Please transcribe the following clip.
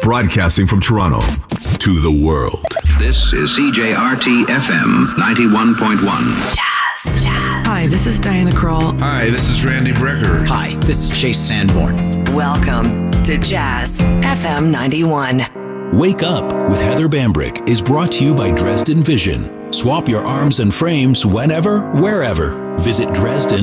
Broadcasting from Toronto to the world. This is CJRT FM 91.1. Jazz. Hi, this is Diana Krall. Hi, this is Randy Brecker. Hi, this is Chase Sanborn. Welcome to Jazz FM 91. Wake Up with Heather Bambrick is brought to you by Dresden Vision. Swap your arms and frames whenever, wherever. Visit Dresden